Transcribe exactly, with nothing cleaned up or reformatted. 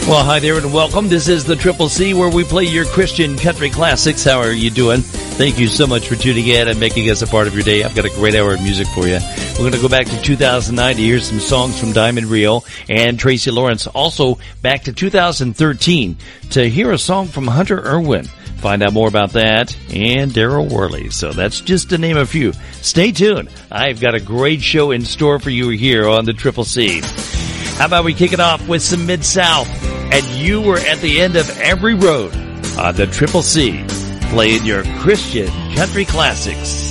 Well, hi there and welcome. This is the Triple C, where we play your Christian country classics. How are you doing? Thank you so much for tuning in and making us a part of your day. I've got a great hour of music for you. We're going to go back to two thousand nine to hear some songs from Diamond Rio and Tracy Lawrence. Also back to two thousand thirteen to hear a song from Hunter Irwin. Find out more about that and Daryl Worley. So that's just to name a few. Stay tuned. I've got a great show in store for you here on the Triple C. How about we kick it off with some Mid-South? And you were at the end of every road on the Triple C, playing your Christian country classics.